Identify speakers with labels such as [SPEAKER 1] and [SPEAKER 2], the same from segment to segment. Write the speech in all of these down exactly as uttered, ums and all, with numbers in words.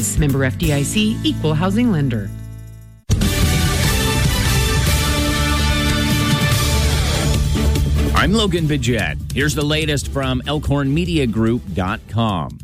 [SPEAKER 1] Properties. Member F D I C, Equal Housing Lender.
[SPEAKER 2] I'm Logan Bidget. Here's the latest from elkhorn media group dot com.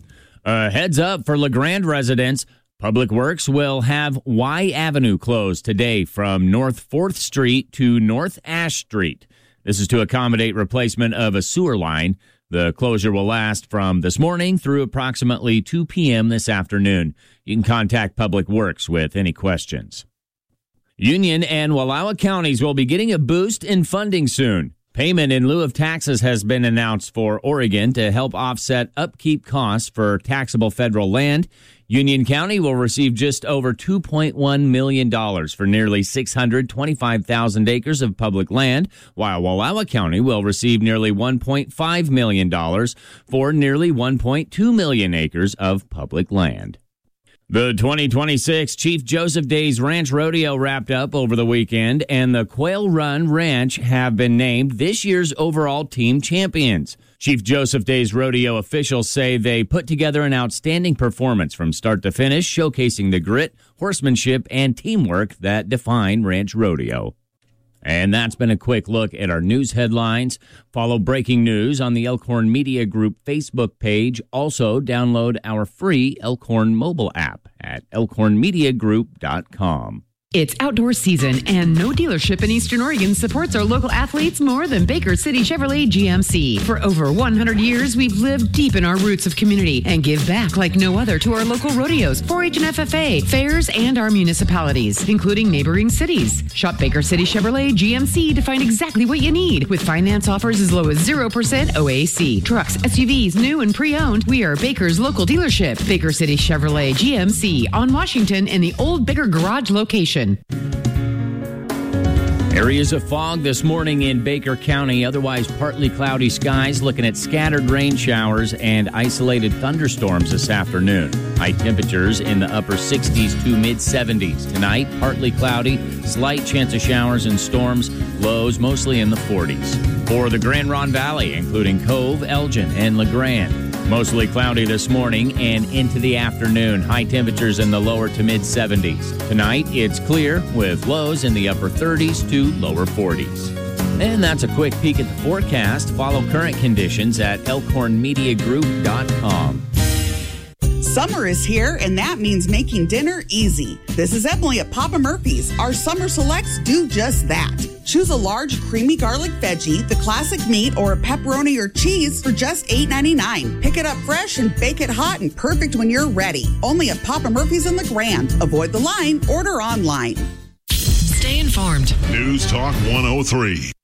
[SPEAKER 2] A heads up for LeGrand residents. Public Works will have Y Avenue closed today from North fourth Street to North Ash Street. This is to accommodate replacement of a sewer line. The closure will last from this morning through approximately two p.m. this afternoon. You can contact Public Works with any questions. Union and Wallowa counties will be getting a boost in funding soon. Payment in lieu of taxes has been announced for Oregon to help offset upkeep costs for taxable federal land. Union County will receive just over two point one million dollars for nearly six hundred twenty-five thousand acres of public land, while Wallowa County will receive nearly one point five million dollars for nearly one point two million acres of public land. The twenty twenty-six Chief Joseph Days Ranch Rodeo wrapped up over the weekend, and the Quail Run Ranch have been named this year's overall team champions. Chief Joseph Days Rodeo officials say they put together an outstanding performance from start to finish, showcasing the grit, horsemanship, and teamwork that define Ranch Rodeo. And that's been a quick look at our news headlines. Follow breaking news on the Elkhorn Media Group Facebook page. Also, download our free Elkhorn mobile app at elkhorn media group dot com.
[SPEAKER 1] It's outdoor season, and no dealership in Eastern Oregon supports our local athletes more than Baker City Chevrolet G M C. For over one hundred years, we've lived deep in our roots of community and give back like no other to our local rodeos, four H and F F A, fairs, and our municipalities, including neighboring cities. Shop Baker City Chevrolet G M C to find exactly what you need, with finance offers as low as zero percent O A C. Trucks, S U Vs, new and pre-owned, we are Baker's local dealership. Baker City Chevrolet G M C on Washington in the Old Baker Garage location.
[SPEAKER 2] Areas of fog this morning in Baker County, otherwise partly cloudy skies, looking at scattered rain showers and isolated thunderstorms this afternoon. High temperatures in the upper sixties to mid seventies. Tonight, partly cloudy, slight chance of showers and storms, lows mostly in the forties. For the Grand Ronde Valley, including Cove, Elgin, and LeGrand, mostly cloudy this morning and into the afternoon. High temperatures in the lower to mid seventies. Tonight, it's clear with lows in the upper thirties to lower forties. And that's a quick peek at the forecast. Follow current conditions at elkhorn media group dot com.
[SPEAKER 3] Summer is here, and that means making dinner easy. This is Emily at Papa Murphy's. Our summer selects do just that. Choose a large creamy garlic veggie, the classic meat, or a pepperoni or cheese for just eight ninety-nine. Pick it up fresh and bake it hot and perfect when you're ready. Only at Papa Murphy's in LeGrand. Avoid the line. Order online.
[SPEAKER 4] Stay informed.
[SPEAKER 5] News Talk one oh three.